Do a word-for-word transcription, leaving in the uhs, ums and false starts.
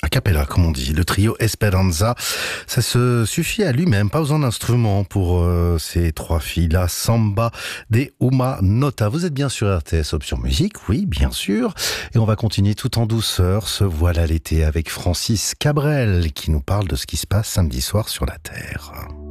a cappella, comme on dit. Le trio Esperanza, ça se suffit à lui-même, pas besoin d'instruments pour euh, ces trois filles-là. Samba de Uma Nota. Vous êtes bien sur R T S Option Musique, oui, bien sûr. Et on va continuer tout en douceur ce Voilà l'été avec Francis Cabrel qui nous parle de ce qui se passe samedi soir sur la Terre.